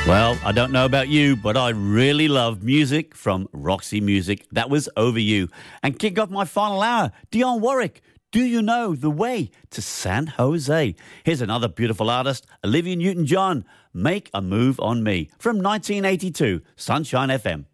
Well, I don't know about you, but I really love music from Roxy Music. That was Over You. And kick off my final hour, Dionne Warwick. Do you know the way to San Jose? Here's another beautiful artist, Olivia Newton-John. Make a Move on Me from 1982, Sunshine FM.